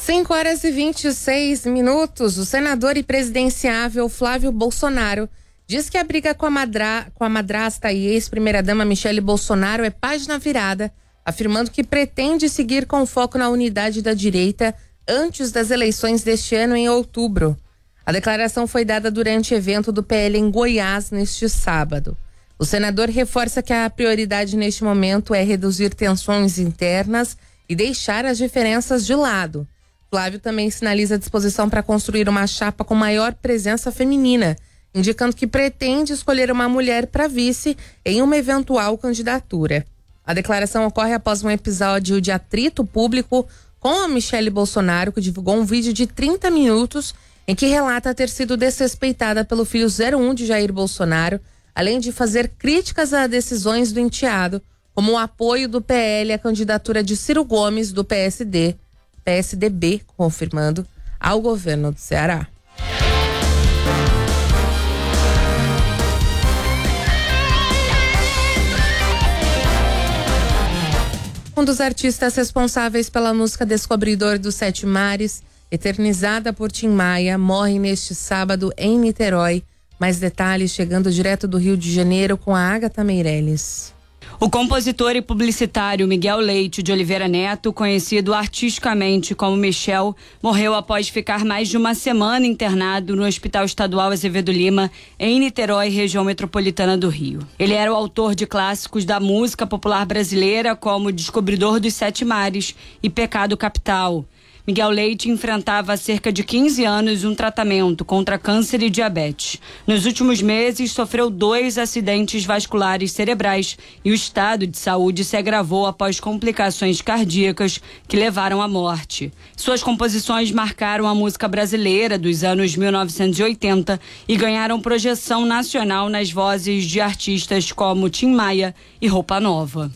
5h26. O senador e presidenciável Flávio Bolsonaro diz que a briga com a madrasta e ex-primeira-dama Michele Bolsonaro é página virada, afirmando que pretende seguir com foco na unidade da direita antes das eleições deste ano em outubro. A declaração foi dada durante evento do PL em Goiás neste sábado. O senador reforça que a prioridade neste momento é reduzir tensões internas e deixar as diferenças de lado. Flávio também sinaliza a disposição para construir uma chapa com maior presença feminina, indicando que pretende escolher uma mulher para vice em uma eventual candidatura. A declaração ocorre após um episódio de atrito público com a Michele Bolsonaro, que divulgou um vídeo de 30 minutos em que relata ter sido desrespeitada pelo filho 01 de Jair Bolsonaro, além de fazer críticas a decisões do enteado, como o apoio do PL à candidatura de Ciro Gomes, do PSDB, confirmando, ao governo do Ceará. Um dos artistas responsáveis pela música Descobridor dos Sete Mares, eternizada por Tim Maia, morre neste sábado em Niterói. Mais detalhes chegando direto do Rio de Janeiro com a Agatha Meirelles. O compositor e publicitário Miguel Leite de Oliveira Neto, conhecido artisticamente como Michel, morreu após ficar mais de uma semana internado no Hospital Estadual Azevedo Lima, em Niterói, região metropolitana do Rio. Ele era o autor de clássicos da música popular brasileira, como Descobridor dos Sete Mares e Pecado Capital. Miguel Leite enfrentava há cerca de 15 anos um tratamento contra câncer e diabetes. Nos últimos meses, sofreu 2 acidentes vasculares cerebrais e o estado de saúde se agravou após complicações cardíacas que levaram à morte. Suas composições marcaram a música brasileira dos anos 1980 e ganharam projeção nacional nas vozes de artistas como Tim Maia e Roupa Nova.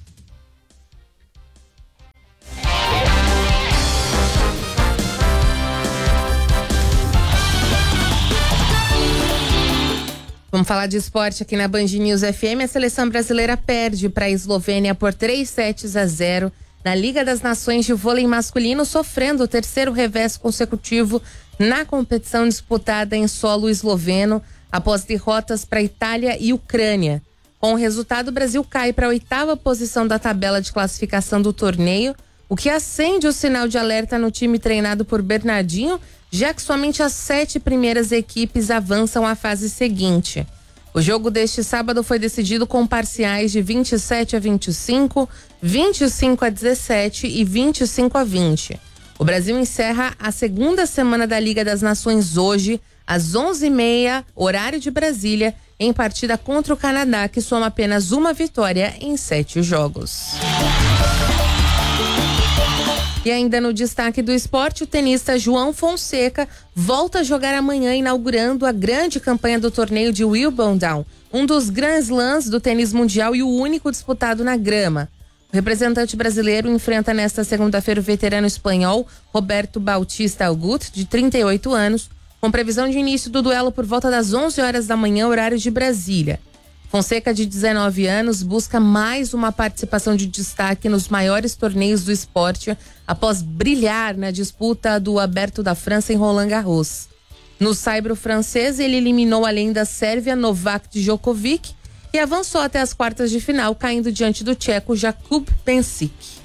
Vamos falar de esporte aqui na Band News FM. A seleção brasileira perde para a Eslovênia por 3-0 na Liga das Nações de vôlei masculino, sofrendo o terceiro revés consecutivo na competição disputada em solo esloveno, após derrotas para Itália e Ucrânia. Com o resultado, o Brasil cai para a 8ª posição da tabela de classificação do torneio, o que acende o sinal de alerta no time treinado por Bernardinho, já que somente as 7 primeiras equipes avançam à fase seguinte. O jogo deste sábado foi decidido com parciais de 27-25, 25-17 e 25-20. O Brasil encerra a segunda semana da Liga das Nações hoje, às 11h30, horário de Brasília, em partida contra o Canadá, que soma apenas uma vitória em 7 jogos. E ainda no destaque do esporte, o tenista João Fonseca volta a jogar amanhã, inaugurando a grande campanha do torneio de Wimbledon, um dos Grand Slams do tênis mundial e o único disputado na grama. O representante brasileiro enfrenta nesta segunda-feira o veterano espanhol Roberto Bautista Agut, de 38 anos, com previsão de início do duelo por volta das 11 horas da manhã, horário de Brasília. Fonseca, de 19 anos, busca mais uma participação de destaque nos maiores torneios do esporte após brilhar na disputa do Aberto da França em Roland Garros. No saibro francês, ele eliminou, além da Sérvia, Novak Djokovic e avançou até as quartas de final, caindo diante do tcheco Jakub Penčić.